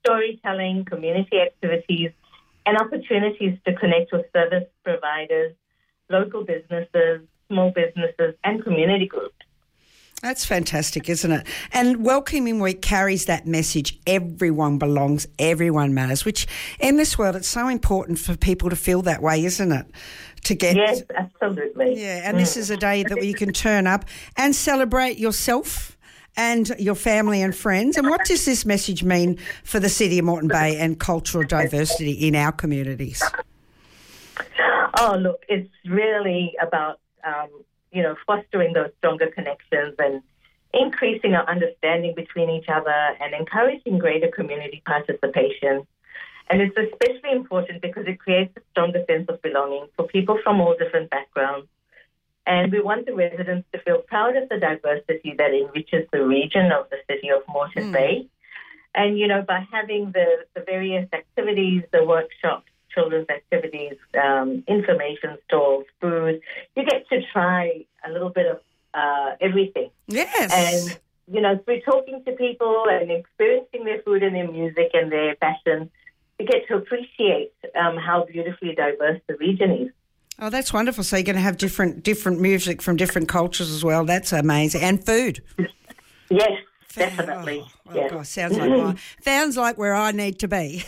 storytelling, community activities, and opportunities to connect with service providers, local businesses, small businesses, and community groups. That's fantastic, isn't it? And Welcoming Week carries that message, everyone belongs, everyone matters, which in this world it's so important for people to feel that way, isn't it? Yes, absolutely. Yeah, and this is a day that you can turn up and celebrate yourself and your family and friends. And what does this message mean for the City of Moreton Bay and cultural diversity in our communities? Oh, look, it's really about fostering those stronger connections and increasing our understanding between each other and encouraging greater community participation. And it's especially important because it creates a stronger sense of belonging for people from all different backgrounds. And we want the residents to feel proud of the diversity that enriches the region of the City of Moreton Bay. And, by having the various activities, the workshops, children's activities, information stalls, food, you get to try a little bit of everything. Yes. And, through talking to people and experiencing their food and their music and their fashion, you get to appreciate how beautifully diverse the region is. Oh, that's wonderful. So you're going to have different music from different cultures as well. That's amazing. And food. Yes, definitely. Gosh, sounds like where I need to be.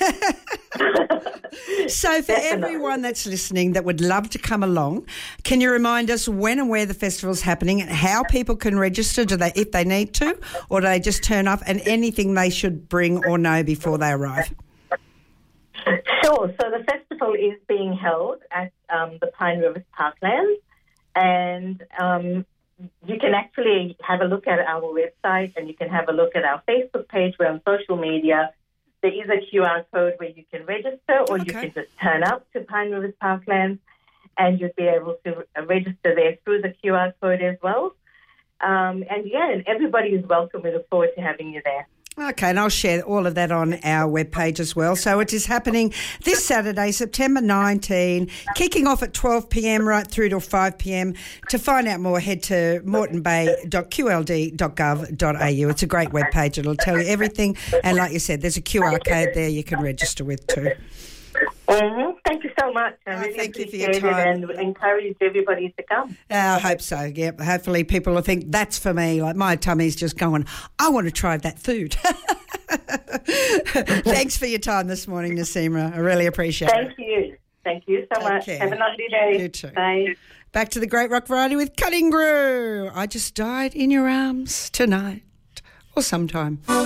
So for everyone that's listening that would love to come along, can you remind us when and where the festival is happening and how people can register? Do they, if they need to, or do they just turn up, and anything they should bring or know before they arrive? Sure. So the festival is being held at the Pine Rivers Parkland, and you can actually have a look at our website, and you can have a look at our Facebook page. We're on social media. There is a QR code where you can register, or you can just turn up to Pine Rivers Parkland, and you'll be able to register there through the QR code as well. And everybody is welcome. We look forward to having you there. Okay, and I'll share all of that on our webpage as well. So it is happening this Saturday, September 19, kicking off at 12 p.m. right through till 5 p.m. To find out more, head to moretonbay.qld.gov.au. It's a great webpage. It'll tell you everything. And like you said, there's a QR code there you can register with too. Thank you so much. I really thank you for appreciate your time. it and encourage everybody to come. I hope so, yeah. Hopefully people will think, that's for me. Like my tummy's just going, I want to try that food. Thanks for your time this morning, Naseema. I really appreciate it. Thank you. Thank you so much. Care. Have a lovely day. You too. Bye. Back to the Great Rock Variety with Cutting Grew. I just died in your arms tonight or sometime.